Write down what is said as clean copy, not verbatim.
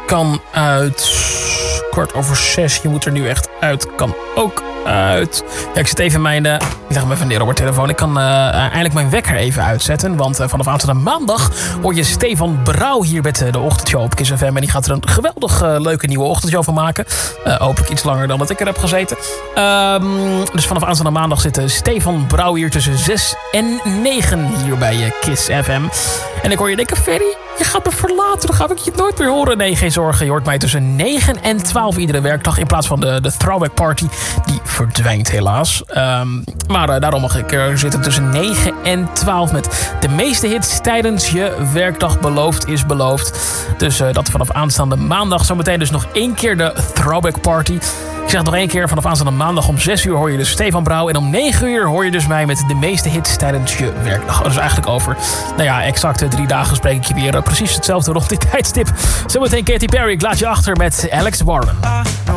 kan uit. 5:15. Je moet er nu echt uit. Kan ook uit. Ja, ik zit even mijn... ik leg hem even neer op mijn telefoon. Ik kan eindelijk mijn wekker even uitzetten. Want vanaf aanstaande maandag hoor je Stefan Brouw hier met de ochtendshow op Kiss FM. En die gaat er een geweldig leuke nieuwe ochtendshow van maken. Hopelijk iets langer dan dat ik er heb gezeten. Dus vanaf aanstaande maandag zit Stefan Brouw hier tussen 6 en 9 hier bij Kiss FM. En ik hoor je denken, Ferry, je gaat me verlaten. Dan ga ik je nooit meer horen. Nee, geen zorgen. Je hoort mij tussen 9 en 12 iedere werkdag. In plaats van de throwback party. Die verdwijnt helaas. Maar daarom mag ik er zitten tussen 9 en 12 met de meeste hits tijdens je werkdag. Beloofd is beloofd. Dus dat vanaf aanstaande maandag. Zometeen dus nog 1 keer de throwback party. Ik zeg nog 1 keer, vanaf aanstaande maandag om 6 uur hoor je dus Stefan Brouw. En om 9 uur hoor je dus mij met de meeste hits tijdens je werkdag. Dus eigenlijk over, exact 3 dagen spreek ik je weer precies hetzelfde rond dit tijdstip. Zometeen Katy Perry, ik laat je achter met Alex Warren.